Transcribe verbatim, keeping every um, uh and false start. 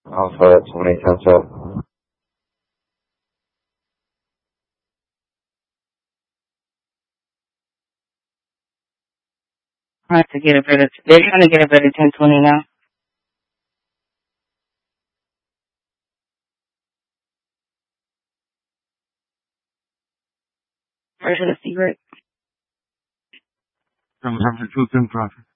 Alpha twenty cents up. Trying to get a better, they're trying to get a better ten twenty now. Version of secret. From Harvard Truth and Profit.